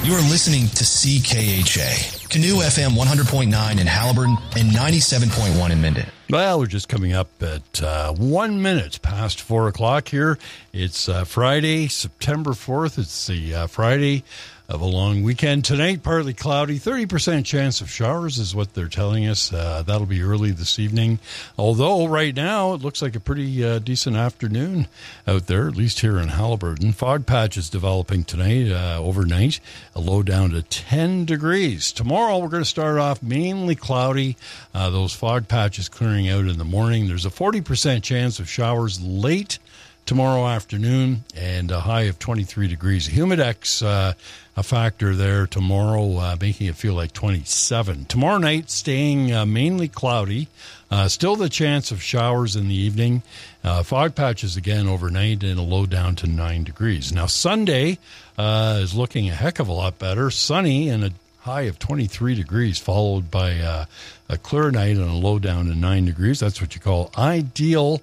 You're listening to CKHA, Canoe FM 100.9 in Haliburton and 97.1 in Minden. Well, we're just coming up at 1 minute past 4 o'clock here. It's Friday, September 4th. It's the Friday of a long weekend. Tonight, partly cloudy, 30% chance of showers is what they're telling us. That'll be early this evening. Although right now it looks like a pretty decent afternoon out there, at least here in Haliburton. Fog patches developing tonight, overnight, a low down to 10 degrees. Tomorrow we're going to start off mainly cloudy. Those fog patches clearing out in the morning. There's a 40% chance of showers late tomorrow afternoon and a high of 23 degrees. Humidex, a factor there tomorrow, making it feel like 27. Tomorrow night, staying mainly cloudy. Still the chance of showers in the evening. Fog patches again overnight and a low down to 9 degrees. Now, Sunday is looking a heck of a lot better. Sunny and a high of 23 degrees, followed by a clear night and a low down to 9 degrees. That's what you call ideal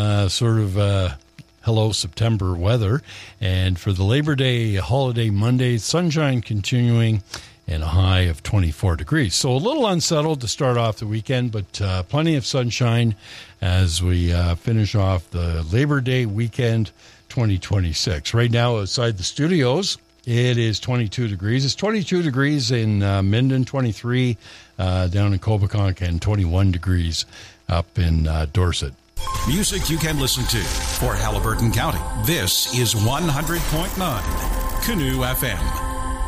hello September weather. And for the Labor Day holiday Monday, sunshine continuing and a high of 24 degrees. So a little unsettled to start off the weekend, but plenty of sunshine as we finish off the Labor Day weekend 2026. Right now outside the studios, it is 22 degrees. It's 22 degrees in Minden, 23 down in Cobeconk, and 21 degrees up in Dorset. Music you can listen to for Haliburton County. This is 100.9 Canoe FM.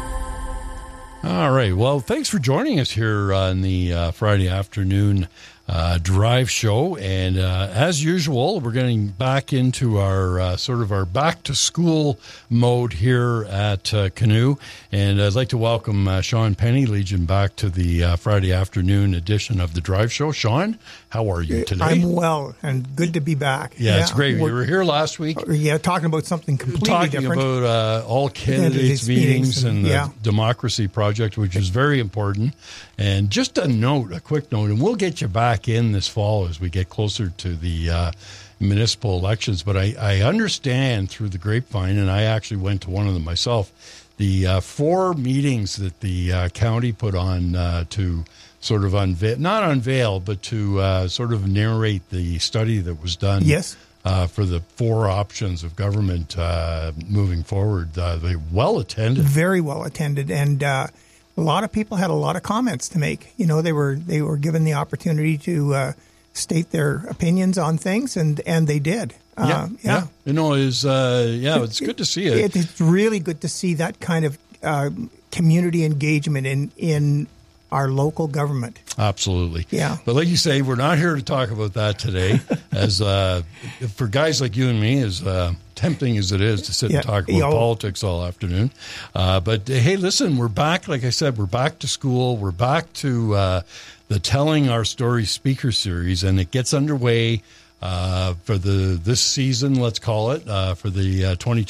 All right. Well, thanks for joining us here on the Friday afternoon drive show. And as usual, we're getting back into our our back to school mode here at Canoe. And I'd like to welcome Sean Penny, Legion, back to the Friday afternoon edition of the drive show. Sean, how are you today? I'm well, and good to be back. Yeah, it's great. You were here last week. Yeah, talking about something completely different. Talking about all candidates meetings and the Democracy Project, which is very important. And just a quick note, and we'll get you back in this fall as we get closer to the municipal elections. But I understand through the grapevine, and I actually went to one of them myself, the 4 meetings that the county put on to sort of not unveil, but to sort of narrate the study that was done. Yes. For the 4 options of government moving forward. They well attended. Very well attended. And a lot of people had a lot of comments to make. You know, they were given the opportunity to state their opinions on things, and they did. Yeah. You know, it's good to see it. It's really good to see that kind of community engagement in our local government. Absolutely. Yeah. But like you say, we're not here to talk about that today. As for guys like you and me, as tempting as it is to sit and talk about politics all afternoon. But hey, listen, we're back. Like I said, we're back to school. We're back to the Telling Our Story speaker series, and it gets underway for this season, let's call it, for the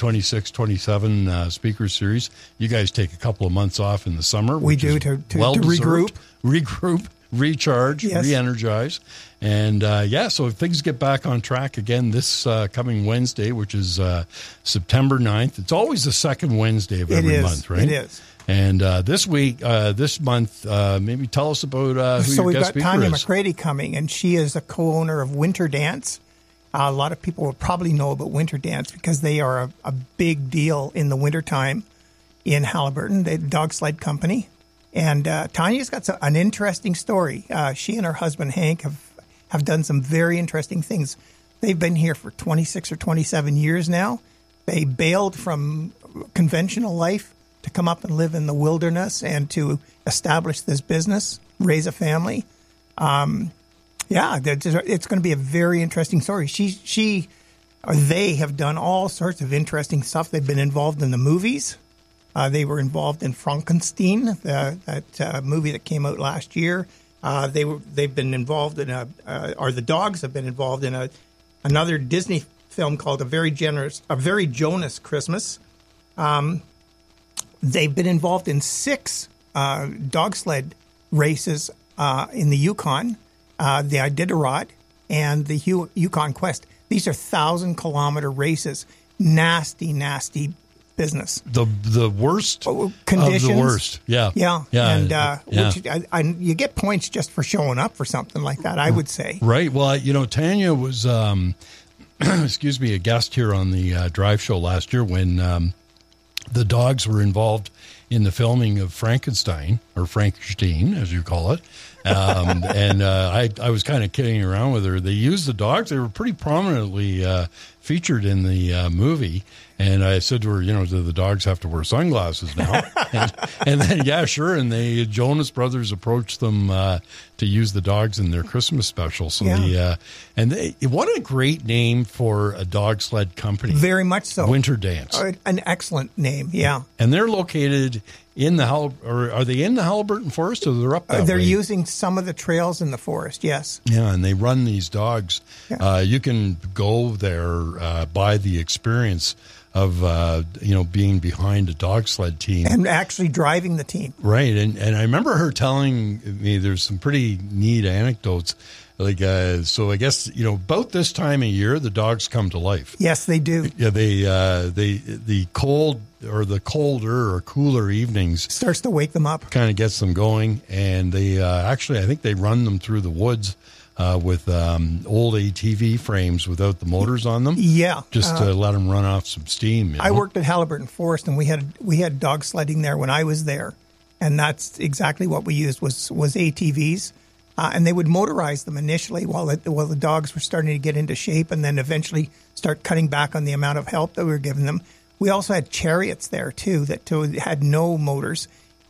2026-27 speaker series. You guys take a couple of months off in the summer. We do to regroup, recharge, re-energize. And so things get back on track again this coming Wednesday, which is September 9th. It's always the second Wednesday of every month, right? It is. And this month, maybe tell us about who your guest speaker is. So we've got Tanya McCready coming, and she is a co-owner of Winter Dance. A lot of people will probably know about Winter Dance because they are a big deal in the wintertime in Haliburton. They're a dog sled company. And Tanya's got an interesting story. She and her husband, Hank, have done some very interesting things. They've been here for 26 or 27 years now. They bailed from conventional life to come up and live in the wilderness and to establish this business, raise a family. It's going to be a very interesting story. They have done all sorts of interesting stuff. They've been involved in the movies. They were involved in Frankenstein, that movie that came out last year. They've been involved in the dogs have been involved in another Disney film called A Very Jonas Christmas. They've been involved in 6 dog sled races in the Yukon, the Iditarod, and the Yukon Quest. These are 1,000-kilometer races. Nasty business. The worst Conditions. of the worst. Yeah. Yeah. Yeah. And which you get points just for showing up for something like that, I would say. Right. Well, Tanya was, excuse me, a guest here on the Drive Show last year when the dogs were involved in the filming of Frankenstein, or Frankenstein, as you call it. And I was kind of kidding around with her. They used the dogs. They were pretty prominently featured in the movie. And I said to her, do the dogs have to wear sunglasses now? and then, yeah, sure. And the Jonas Brothers approached them to use the dogs in their Christmas special. So what a great name for a dog sled company. Very much so. Winter Dance. An excellent name, yeah. And they're located in the are they in the Halliburton Forest, or they're up that They're way? using some of the trails in the forest, yes. Yeah, and they run these dogs. Yeah. You can go there by the experience of being behind a dog sled team and actually driving the team. Right, and I remember her telling me there's some pretty neat anecdotes. Like, so I guess about this time of year the dogs come to life. Yes, they do. Yeah, the cold or the colder or cooler evenings starts to wake them up. Kind of gets them going, and they I think they run them through the woods. With old ATV frames without the motors on them. Yeah. Just to let them run off some steam. I worked at Halliburton Forest, and we had dog sledding there when I was there. And that's exactly what we used was ATVs. And they would motorize them initially while the dogs were starting to get into shape, and then eventually start cutting back on the amount of help that we were giving them. We also had chariots there, too, that had no motors.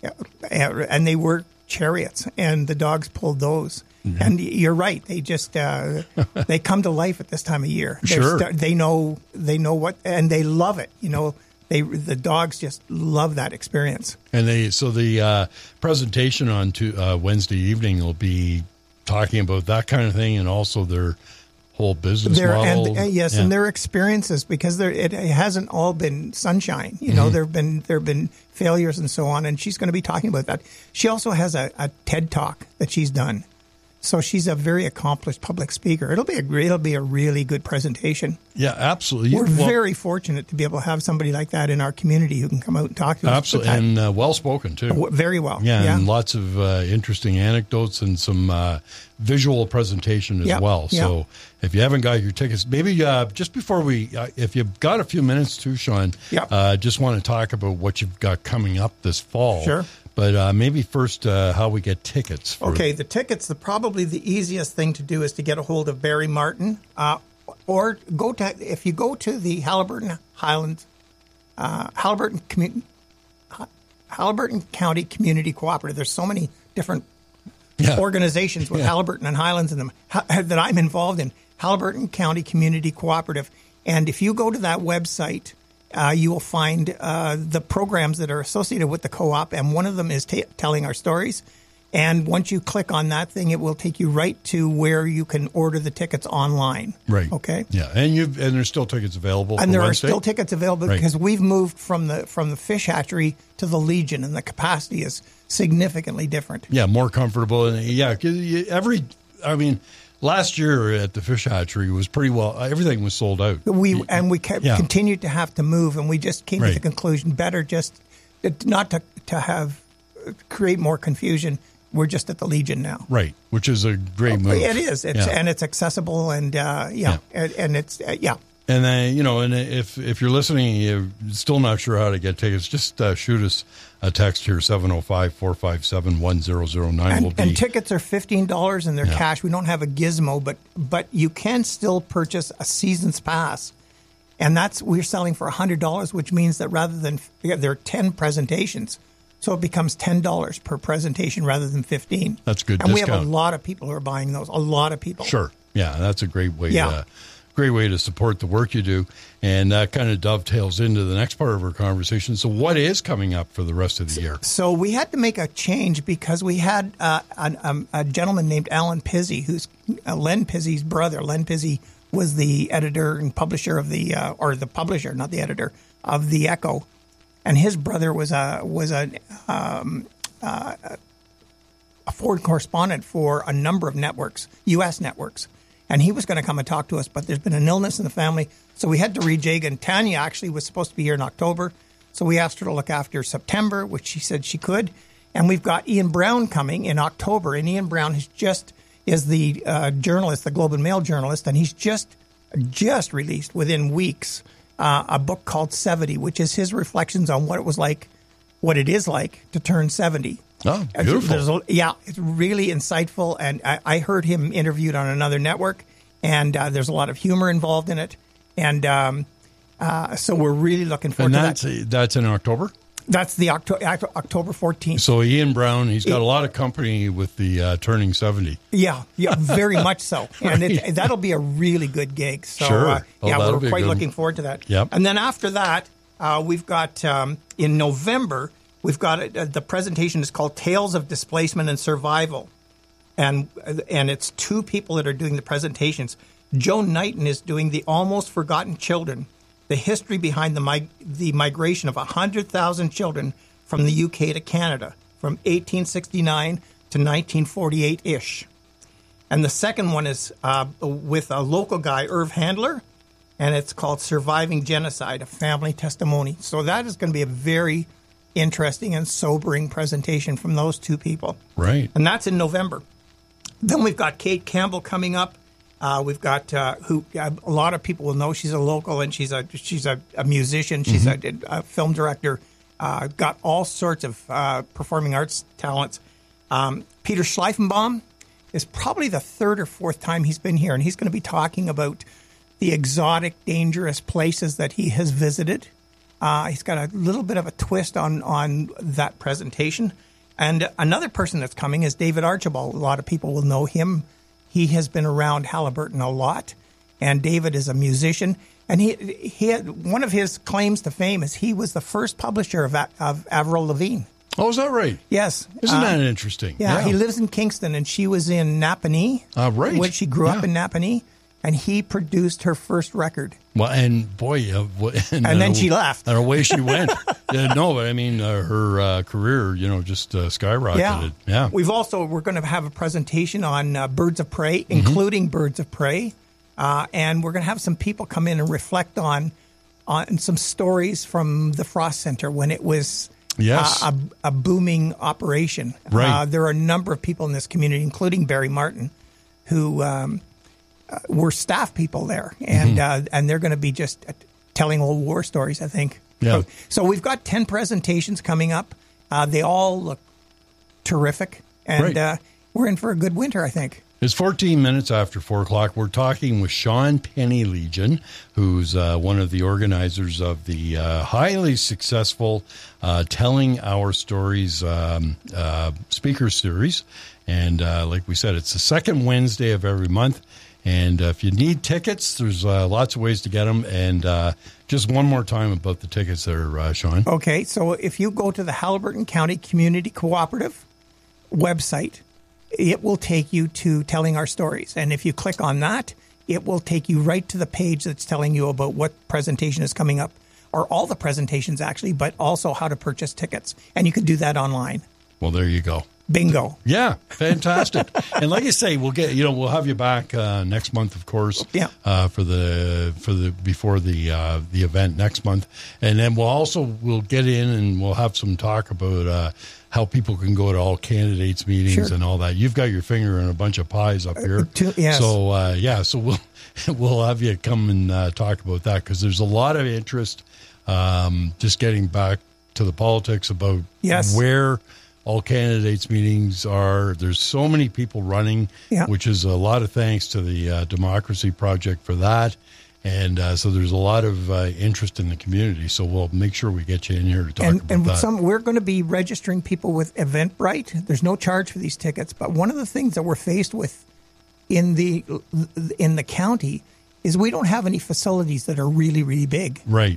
And they were chariots, and the dogs pulled those. Mm-hmm. And you're right; they just they come to life at this time of year. Sure, they know what, and they love it. The dogs just love that experience. And the presentation on Wednesday evening will be talking about that kind of thing, and also their whole business model. And their experiences, because it hasn't all been sunshine. There have been failures and so on, and she's going to be talking about that. She also has a TED Talk that she's done. So she's a very accomplished public speaker. It'll be a really good presentation. Yeah, absolutely. We're very fortunate to be able to have somebody like that in our community who can come out and talk to us. Absolutely, and well spoken too. Very well. Yeah, and lots of interesting anecdotes and some visual presentation as well. So if you haven't got your tickets, maybe just before if you've got a few minutes too, Sean, just want to talk about what you've got coming up this fall. Sure. But maybe first, how we get tickets. The tickets, probably the easiest thing to do is to get a hold of Barry Martin, or if you go to the Halliburton County Community Cooperative. There's so many different organizations with Halliburton and Highlands in them that I'm involved in. Halliburton County Community Cooperative, and if you go to that website, you will find the programs that are associated with the co-op, and one of them is telling our stories. And once you click on that thing, it will take you right to where you can order the tickets online. Right. Okay. Yeah, and there's still tickets available. And there Wednesday? are still tickets available because we've moved from the fish hatchery to the Legion, and the capacity is significantly different. Yeah, more comfortable, and last year at the fish hatchery was pretty well. Everything was sold out. We continued to have to move, and we just came to the conclusion: better just not to create more confusion. We're just at the Legion now, right? Which is a great move. It is. And it's accessible, and and it's And and if you're listening, you're still not sure how to get tickets, just shoot us a text here, 705-457-1009. And tickets are $15 and they're cash. We don't have a gizmo, but you can still purchase a season's pass. And we're selling for $100, which means that rather than there are 10 presentations, so it becomes $10 per presentation rather than $15. That's good. And discount. We have a lot of people who are buying those. A lot of people. Sure. Yeah, that's a great way. Great way to support the work you do, and that kind of dovetails into the next part of our conversation. So what is coming up for the rest of the year? So we had to make a change because we had a gentleman named Alan Pizzi, who's Len Pizzi's brother. Len Pizzi was the editor and publisher of or the publisher, not the editor, of the Echo, and his brother was a foreign correspondent for a number of networks, U.S. networks. And he was going to come and talk to us, but there's been an illness in the family, so we had to rejig. And Tanya actually was supposed to be here in October, So we asked her to look after September, which she said she could. And we've got Ian Brown coming in October. And Ian Brown is the journalist, the Globe and Mail journalist, and he's just released within weeks a book called 70, which is his reflections on what it is like to turn 70. Oh, beautiful. It's really insightful. And I heard him interviewed on another network, and there's a lot of humor involved in it. And so we're really looking forward to that. That's in October? That's the October 14th. So Ian Brown, he's got a lot of company with the turning 70. Yeah, very much so. And that'll be a really good gig. So, sure. We're quite looking forward to that. Yep. And then after that, we've got, in November, we've got, the presentation is called Tales of Displacement and Survival. And it's two people that are doing the presentations. Joan Knighton is doing The Almost Forgotten Children, the history behind the migration of 100,000 children from the UK to Canada from 1869 to 1948-ish. And the second one is with a local guy, Irv Handler, and it's called Surviving Genocide, a Family Testimony. So that is going to be a very interesting and sobering presentation from those two people. Right. And that's in November. Then we've got Kate Campbell coming up. We've got who a lot of people will know. She's a local, and she's a musician. She's a film director. Got all sorts of performing arts talents. Peter Schleifenbaum is probably the third or fourth time he's been here, and he's going to be talking about the exotic, dangerous places that he has visited. He's got a little bit of a twist on that presentation. And another person that's coming is David Archibald. A lot of people will know him. He has been around Haliburton a lot, and David is a musician. And he had one of his claims to fame is he was the first publisher of Avril Lavigne. Oh, is that right? Yes. Isn't that interesting? Yeah, he lives in Kingston, and she was in Napanee. Right. When she grew up in Napanee, and he produced her first record. Well, and boy, and then she left. And away she went. No, but I mean, her career, just skyrocketed. Yeah. We're going to have a presentation on birds of prey, including birds of prey. And we're going to have some people come in and reflect on some stories from the Frost Center when it was a booming operation. Right. There are a number of people in this community, including Barry Martin, who were staff people there. And they're going to be just telling old war stories, I think. Yeah. So we've got 10 presentations coming up. They all look terrific. And we're in for a good winter, I think. It's 14 minutes after 4 o'clock. We're talking with Sean Penny-Legion, who's one of the organizers of the highly successful Telling Our Stories speaker series. And like we said, it's the second Wednesday of every month. And if you need tickets, there's lots of ways to get them. And just one more time about the tickets there, Sean. Okay, so if you go to the Haliburton County Community Cooperative website, it will take you to Telling Our Stories. And if you click on that, it will take you right to the page that's telling you about what presentation is coming up, or all the presentations actually, but also how to purchase tickets. And you can do that online. Well, there you go. Bingo. Yeah, fantastic. And like I say, we'll have you back next month, of course. Yeah. For the before the event next month, and then we'll get in and we'll have some talk about how people can go to all candidates meetings and all that. You've got your finger in a bunch of pies up here. Yes. So so we'll have you come and talk about that, because there's a lot of interest. Just getting back to the politics about where all candidates meetings are. There's so many people running, which is a lot of thanks to the Democracy Project for that. And so there's a lot of interest in the community. So we'll make sure we get you in here to talk about that. We're going to be registering people with Eventbrite. There's no charge for these tickets. But one of the things that we're faced with in the county is we don't have any facilities that are really, really big. Right.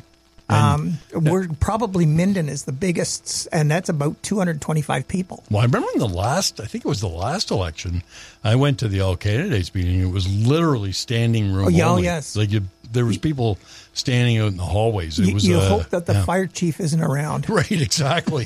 We're probably Minden is the biggest, and that's about 225 people. Well, I remember I think it was the last election, I went to the all candidates meeting. It was literally standing room only. Yes. Like there was people standing out in the hallways. It was. You hope that the fire chief isn't around. Right, exactly.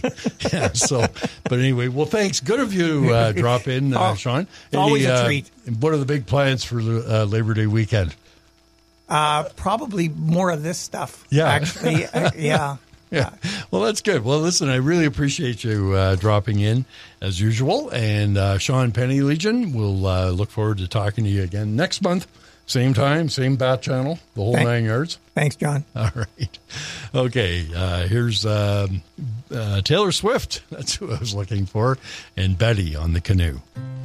But anyway, well, thanks. Good of you to drop in, Sean. Always a treat. What are the big plans for Labor Day weekend? Probably more of this stuff. Yeah. Actually, Yeah. Well, that's good. Well, listen, I really appreciate you dropping in as usual. And Sean Penny Legion, we'll look forward to talking to you again next month. Same time, same bat channel, the whole 9 yards. Thanks, John. All right. Okay. Here's Taylor Swift. That's who I was looking for. And Betty on the Canoe.